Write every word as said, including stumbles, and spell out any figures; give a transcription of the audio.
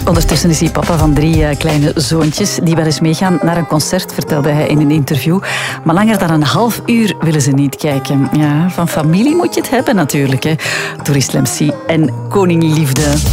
Ondertussen is hij papa van drie uh, kleine zoontjes die wel eens meegaan naar een concert, vertelde hij in een interview. Maar langer dan een half uur willen ze niet kijken. Ja, van familie moet je het hebben natuurlijk, hè. Tourist M C en koninginliefde.